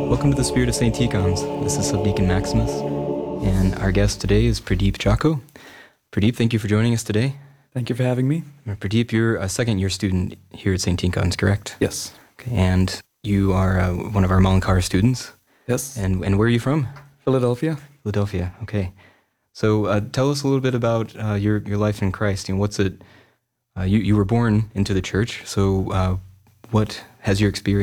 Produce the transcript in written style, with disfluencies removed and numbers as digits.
Welcome to the Spirit of St. Ticons. This is Subdeacon Maximus, and our guest today is Pradeep Chacko. Pradeep, thank you for joining us today. Thank you for having me. Pradeep, you're a second-year student here at St. Ticons, correct? Yes. Okay, and you are one of our Malankara students. Yes. And where are you from? Philadelphia. Philadelphia, okay. So tell us a little bit about your life in Christ. What's it? You were born into the church, so what has your experience